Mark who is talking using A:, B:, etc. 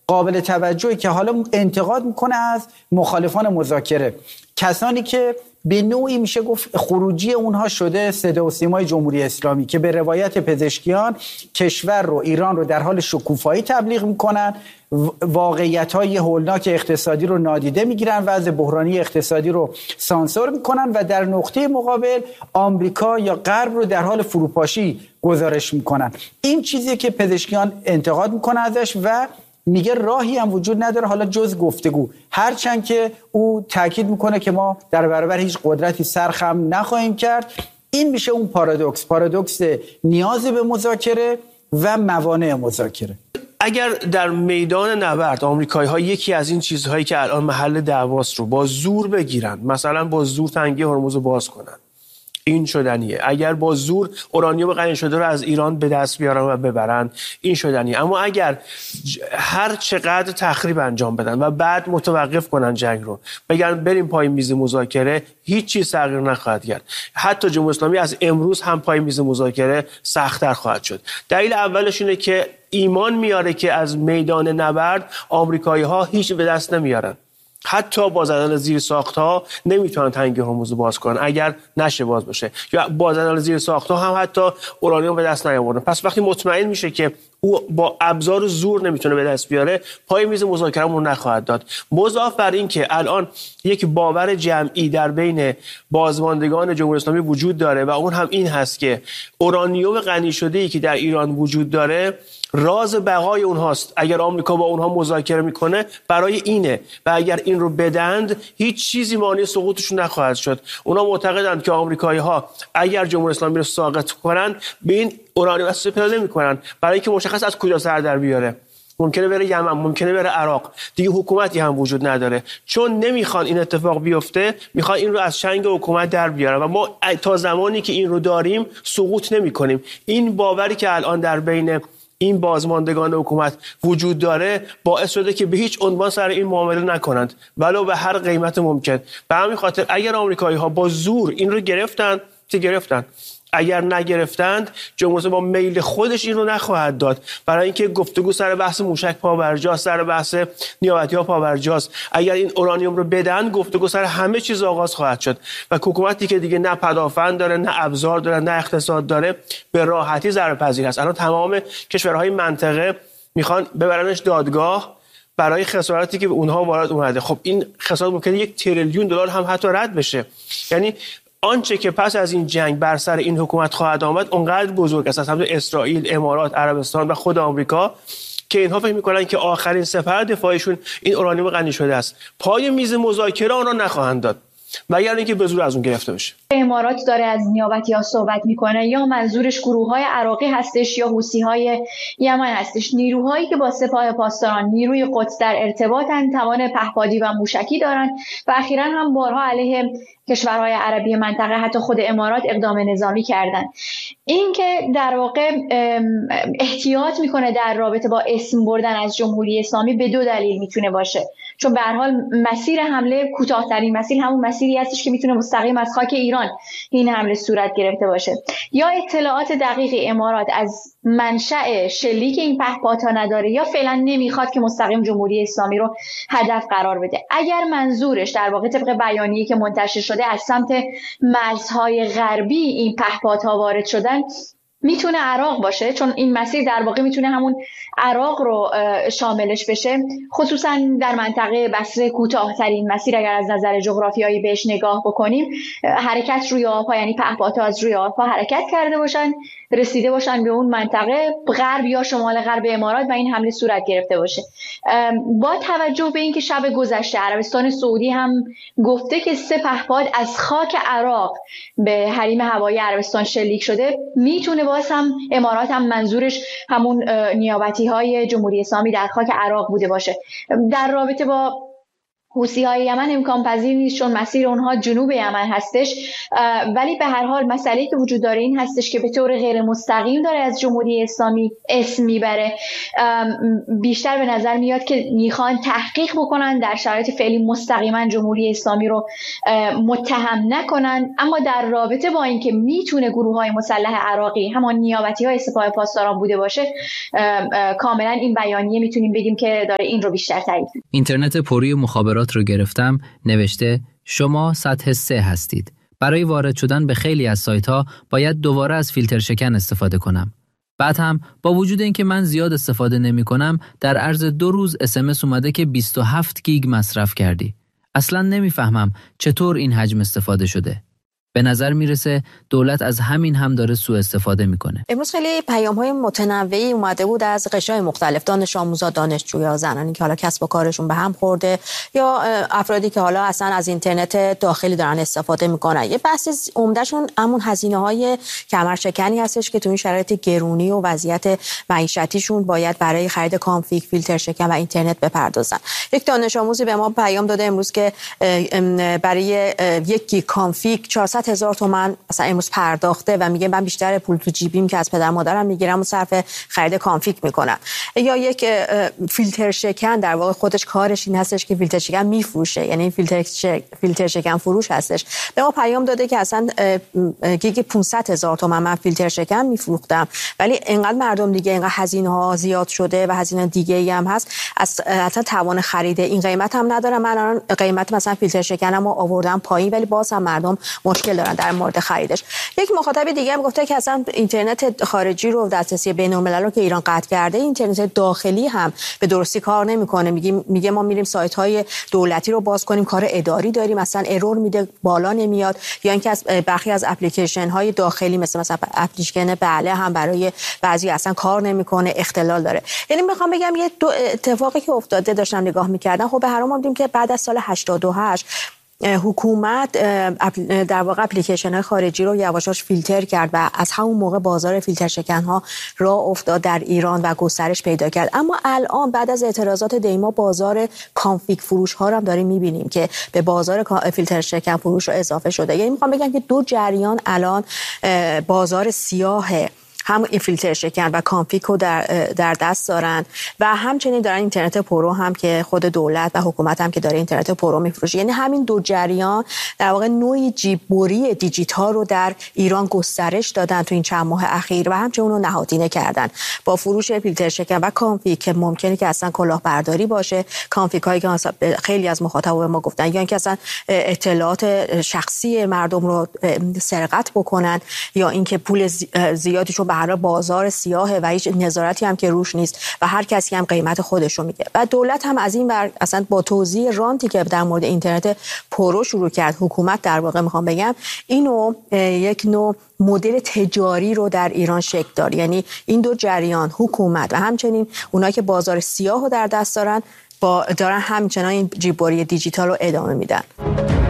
A: قابل توجهی که حالا انتقاد میکنه از مخالفان مذاکره، کسانی که به نوعی میشه گفت خروجی اونها شده صدا و سیمای جمهوری اسلامی که به روایت پزشکیان کشور رو، ایران رو در حال شکوفایی تبلیغ میکنن، واقعیت‌های هولناک اقتصادی رو نادیده میگیرن، وضع بحرانی اقتصادی رو سانسور میکنن و در نقطه مقابل آمریکا یا غرب رو در حال فروپاشی گزارش میکنن. این چیزیه که پزشکیان انتقاد میکنن ازش و میگه راهی هم وجود نداره حالا جز گفتگو، هرچند که او تاکید میکنه که ما در برابر هیچ قدرتی سرخم نخواهیم کرد. این میشه اون پارادوکس نیاز به مذاکره و موانع مذاکره.
B: اگر در میدان نبرد آمریکایی‌ها یکی از این چیزهایی که الان محل دعواست رو با زور بگیرن، مثلا با زور تنگی هرمز رو باز کنن، این شدنیه. اگر با زور اورانیوم غنی شده رو از ایران به دست بیارن و ببرن، این شدنیه. اما اگر هر چقدر تخریب انجام بدن و بعد متوقف کنن جنگ رو، بگن بریم پای میز مذاکره، هیچ چیز تغییر نخواهد کرد. حتی جمهوری اسلامی از امروز هم پای میز مذاکره سخت‌تر خواهد شد. دلیل اولش اینه که ایمان میاره که از میدان نبرد آمریکایی‌ها هیچ به دست نمیارن. حتی با زدن زیر ساخت‌ها نمیتونن تنگی هرمز باز کنن اگر نشه باز بشه، یا با زدن زیر ساخت‌ها هم حتی اورانیوم به دست نیاوردن. پس وقتی مطمئن میشه که او با ابزار زور نمیتونه به دست بیاره، پای میز مذاکره رو نخواهد داد. مضاف بر این که الان یک باور جمعی در بین بازماندگان جمهوری اسلامی وجود داره و اون هم این هست که اورانیوم غنی شده‌ای که در ایران وجود داره راز بقای اونهاست. اگر آمریکا با اونها مذاکره میکنه برای اینه و اگر این رو بدند هیچ چیزی مانع سقوطشون نخواهد شد. اونا معتقدند که آمریکایی‌ها اگر جمهوری اسلامی رو ساقط کنن به این اورانیوم استفاده نمی‌کنن، برای اینکه مشخص از کجا سر در بیاره. ممکنه بره یمن، ممکنه بره عراق، دیگه حکومتی هم وجود نداره. چون نمیخوان این اتفاق بیفته، میخوان این رو از چنگ حکومت در بیارن و ما تا زمانی که این رو داریم سقوط نمی‌کنیم. این باوری که الان در بین این بازماندگان حکومت وجود داره باعث شده که به هیچ عنوان سر این معامله نکنند، ولو به هر قیمت ممکن. به همین خاطر اگر آمریکایی‌ها با زور این رو گرفتن، اگر نگرفتند، جمهوری با میل خودش این رو نخواهد داد، برای اینکه گفتگو سر بحث موشک پاورجاست، سر بحث نیابتی‌ها پاورجاست. اگر این اورانیوم رو بدن، گفتگو سر همه چیز آغاز خواهد شد و حکومتی که دیگه نه پدافند داره، نه ابزار داره، نه اقتصاد داره، به راحتی ضررپذیر است. الان تمام کشورهای منطقه میخوان ببرنش دادگاه برای خسارتی که به اونها وارد اومده. خب این خسارت ممکنه 1 تریلیون دلار هم حتی رد بشه. یعنی آنچه که پس از این جنگ بر سر این حکومت خواهد آمد اونقدر بزرگ است، از همون اسرائیل، امارات، عربستان و خود آمریکا، که اینها فکر می‌کنن که آخرین سپر دفاعیشون این اورانیوم غنی شده است. پای میز مذاکره آن را نخواهند داد مگر اینکه به زور از اون گرفته بشه.
C: امارات داره از نیابتی‌ها صحبت میکنه، یا منظورش گروه‌های عراقی هستش یا حوثی‌های یمن هستش. نیروهایی که با سپاه پاسداران، نیروی قدس در ارتباطن، توان پهپادی و موشکی دارن و اخیراً هم بارها علیه کشورهای عربی منطقه، حتی خود امارات، اقدام نظامی کردن. این که در واقع احتیاط میکنه در رابطه با اسم بردن از جمهوری اسلامی به 2 دلیل میتونه باشه. چون به هر حال مسیر حمله کوتاه‌ترین مسیر همون مسیری هستش که میتونه مستقیم از خاک ایران این حمله صورت گرفته باشه. یا اطلاعات دقیق امارات از منشأ شلیک این پهپادها نداره، یا فعلا نمیخواد که مستقیم جمهوری اسلامی رو هدف قرار بده. اگر منظورش در واقع طبق بیانیه‌ای که منتشر شده از سمت مرزهای غربی این پهپادها وارد شدن، میتونه عراق باشه، چون این مسیر در واقع میتونه همون عراق رو شاملش بشه، خصوصا در منطقه بصره کوتاه‌ترین مسیر اگر از نظر جغرافیایی بهش نگاه بکنیم. حرکت روی آب‌ها، یعنی پهپادها از روی آب‌ها حرکت کرده باشن، رسیده باشن به اون منطقه غرب یا شمال غرب امارات و این حمله صورت گرفته باشه. با توجه به اینکه شب گذشته عربستان سعودی هم گفته که 3 پهپاد از خاک عراق به حریم هوایی عربستان شلیک شده، میتونه باز هم امارات هم منظورش همون نیابتی‌های جمهوری اسلامی در خاک عراق بوده باشه. در رابطه با حوثی‌های یمن امکان پذیر نیست چون مسیر اونها جنوب یمن هستش، ولی به هر حال مسئله‌ای که وجود داره این هستش که به طور غیر مستقیم داره از جمهوری اسلامی اسم میبره. بیشتر به نظر میاد که میخوان تحقیق بکنن، در شرایط فعلی مستقیما جمهوری اسلامی رو متهم نکنن، اما در رابطه با اینکه میتونه گروه‌های مسلح عراقی همان نیابتی‌های سپاه پاسداران بوده باشه، کاملا این بیانیه میتونیم بگیم که داره این رو بیشتر تایید.
D: اینترنت پروی مخابرات رو گرفتم، نوشته شما سطح 3 هستید. برای وارد شدن به خیلی از سایت‌ها باید دوباره از فیلتر شکن استفاده کنم. بعد هم با وجود اینکه من زیاد استفاده نمی‌کنم، در عرض 2 روز SMS اومده که 27 گیگ مصرف کردی. اصلاً نمی‌فهمم چطور این حجم استفاده شده. به نظر میرسه دولت از همین هم داره سوء استفاده میکنه.
E: امروز خیلی پیام‌های متنوعی اومده بود از قشرهای مختلف، دانش آموزا، دانشجویا، زنانی که حالا کسب و کارشون به هم خورده یا افرادی که حالا اصلا از اینترنت داخلی دارن استفاده میکنن. یه بحث عمدهشون همون هزینه‌های کمرشکنی هستش که تو این شرایط گرونی و وضعیت معیشتیشون باید برای خرید کانفیگ، فیلتر شکن و اینترنت بپردازن. یک دانش آموزی به ما پیام داده امروز که برای یک گیگ کانفیگ 400,000 تومان مثلا امروز پرداخته و میگه من بیشتر پول تو جیبیم که از پدر مادرم میگیرم و صرف خرید کانفیگ میکنم. یا یک فیلتر شکن، در واقع خودش کارش این هستش که فیلتر شکن میفروشه، یعنی فیلتر شکن فروش هستش. به ما پیام داده که اصلا گیگ 500,000 تومان من فیلتر شکن میفروختم، ولی اینقدر مردم دیگه اینقدر هزینه ها زیاد شده و هزینه دیگه ای هم هست، اصلا توان خرید این قیمت هم ندارم. من الان قیمت مثلا فیلتر شکنمو آوردم پایین، ولی باز هم مردم مشکل دارن در مورد خریدش. یک مخاطب دیگه هم گفته که اصلا اینترنت خارجی رو دسترسی بین‌الملل رو که ایران قطع کرده، اینترنت داخلی هم به درستی کار نمیکنه. میگه ما میریم سایت‌های دولتی رو باز کنیم، کار اداری داریم، مثلا ارور میده، بالا نمیاد. یا اینکه از برخی از اپلیکیشن‌های داخلی مثلا اپلیکیشن بله هم برای بعضی اصلا کار نمیکنه، اختلال داره. یعنی میخوام بگم یه دو اتفاقی که افتاده داشتم نگاه میکردم. خب به هر حال دیدیم که بعد از سال 88 حکومت در واقع اپلیکیشن‌های خارجی رو یواشاش فیلتر کرد و از همون موقع بازار فیلتر شکن‌ها راه افتاد در ایران و گسترش پیدا کرد. اما الان بعد از اعتراضات دیما بازار کانفیگ فروش ها رو هم داریم می‌بینیم که به بازار فیلتر شکن فروش رو اضافه شده. یعنی می‌خوام بگم که دو جریان الان بازار سیاه هم این فیلتر شکن و کانفیگ رو در دست دارن و همچنین دارن اینترنت پرو هم که خود دولت و حکومت هم که داره اینترنت پرو میفروشه. یعنی همین دو جریان در واقع نوعی جیببری دیجیتال رو در ایران گسترش دادن تو این چند ماه اخیر و همچنین اون رو نهادینه کردن با فروش فیلتر شکن و کانفیگ که ممکنه که اصلا کلاهبرداری باشه، کانفیگ هایی که خیلی از مخاطبا به ما گفتن یا اینکه اصلا اطلاعات شخصی مردم رو سرقت بکنن یا اینکه پول زیادیشو به هر بازار سیاهه و هیچ نظارتی هم که روش نیست و هر کسی هم قیمت خودش رو میگه. و دولت هم از این ور اصلا با توزیع رانتی که در مورد اینترنت پرو شروع کرد، حکومت در واقع میخوام بگم اینو یک نوع مدل تجاری رو در ایران شکل داد. یعنی این دو جریان، حکومت و همچنین اونایی که بازار سیاه رو در دست دارن، دارن همچنان این جیببری دیجیتال رو ادامه میدن.